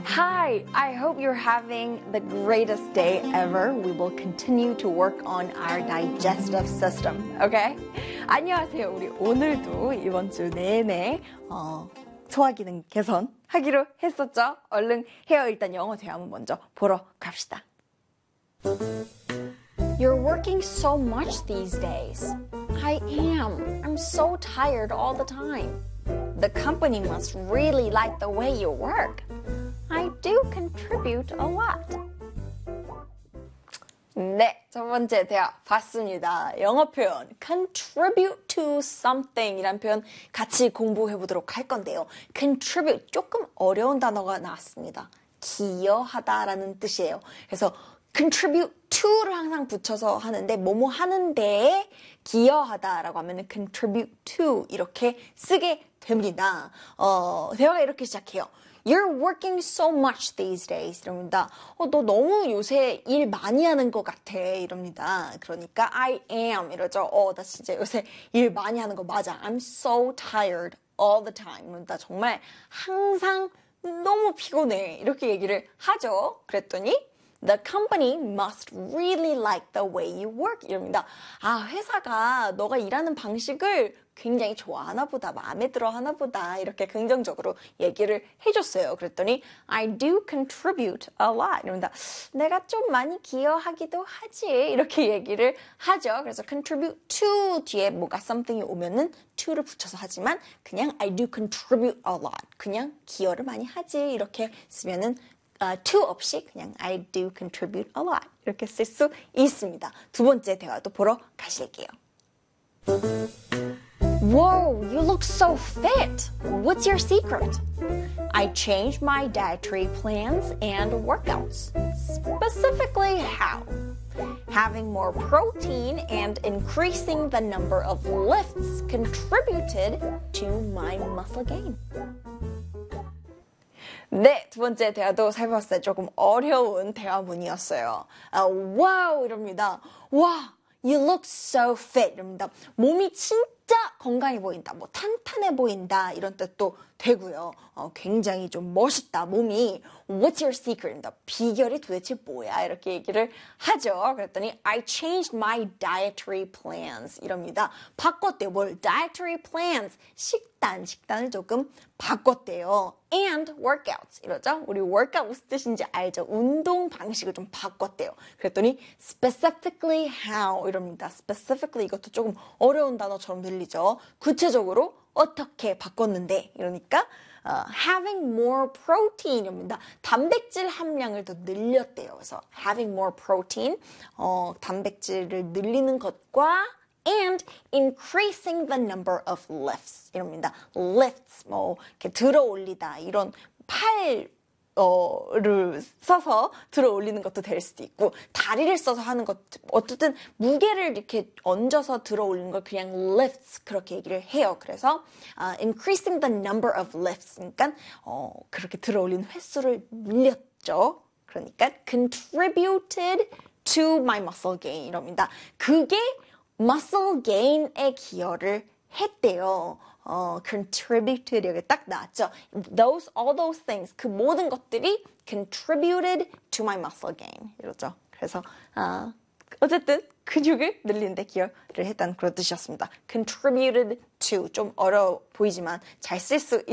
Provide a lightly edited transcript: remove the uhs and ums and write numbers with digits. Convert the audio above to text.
Hi, I hope you're having the greatest day ever. We will continue to work on our digestive system, okay? 안녕하세요. 우리 오늘도 이번 주 내내 소화기능 개선하기로 했었죠? 얼른 해요. 일단 영어 대화문 먼저 보러 갑시다. You're working so much these days. I am. I'm so tired all the time. The company must really like the way you work. I do contribute a lot. 네, 첫 번째 대화 봤습니다. 영어 표현 contribute to something 이란 표현 같이 공부해 보도록 할 건데요. contribute 조금 어려운 단어가 나왔습니다. 기여하다라는 뜻이에요. 그래서 contribute to를 항상 붙여서 하는데 뭐뭐 하는데 기여하다라고 하면 contribute to 이렇게 쓰게 됩니다. 대화가 이렇게 시작해요. You're working so much these days. 이럽니다. 너 너무 요새 일 많이 하는 것 같아. 이럽니다. 그러니까 I am 이러죠. 나 진짜 요새 일 많이 하는 거 맞아. I'm so tired all the time. 이럽니다. 정말 항상 너무 피곤해. 이렇게 얘기를 하죠. 그랬더니 The company must really like the way you work. 이럽니다. 회사가 너가 일하는 방식을 굉장히 좋아하나 보다, 마음에 들어 하나 보다, 이렇게 긍정적으로 얘기를 해줬어요. 그랬더니, I do contribute a lot. 이럽니다. 내가 좀 많이 기여하기도 하지. 이렇게 얘기를 하죠. 그래서 contribute to 뒤에 뭐가 something이 오면은 to를 붙여서 하지만, 그냥 I do contribute a lot. 그냥 기여를 많이 하지. 이렇게 쓰면은, to 없이 그냥 I do contribute a lot. 이렇게 쓸 수 있습니다. 두 번째 대화도 보러 가실게요. Whoa, you look so fit. What's your secret? I changed my dietary plans and workouts. Specifically how? Having more protein and increasing the number of lifts contributed to my muscle gain. 네, 두 번째 대화도 살펴봤어요. 조금 어려운 대화문이었어요. wow 이럽니다. 와, you look so fit 이럽니다. 몸이 진짜 건강해 보인다, 뭐 탄탄해 보인다 이런 뜻도 되고요. 굉장히 좀 멋있다, 몸이. What's your secret? 비결이 도대체 뭐야? 이렇게 얘기를 하죠. 그랬더니 I changed my dietary plans 이럽니다. 바꿨대요. 뭘? dietary plans. 식단을 조금 바꿨대요. And workouts 이러죠. 우리 workout 무슨 뜻인지 알죠? 운동 방식을 좀 바꿨대요. 그랬더니 specifically how 이럽니다. specifically 이것도 조금 어려운 단어처럼 들리죠. 구체적으로 어떻게 바꿨는데 이러니까 having more protein입니다. 단백질 함량을 더 늘렸대요. 그래서 having more protein, 단백질을 늘리는 것과 and increasing the number of lifts 이럽니다. lifts, 뭐 이렇게 들어 올리다 이런 를 써서 들어 올리는 것도 될 수도 있고 다리를 써서 하는 것 어쨌든 무게를 이렇게 얹어서 들어 올리는 걸 그냥 lifts 그렇게 얘기를 해요. 그래서 increasing the number of lifts 그러니까 그렇게 들어 올리는 횟수를 늘렸죠. 그러니까 contributed to my muscle gain 이럽니다. 그게 muscle gain에 기여를 했대요. contributed 여기 딱 나왔죠. all those things 그 모든 것들이 contributed to my muscle gain 이러죠. 그래서 어쨌든 근육을 늘리는 데 기여를 했다는 그런 뜻이었습니다. contributed to 좀 어려워 보이지만 잘 쓸 수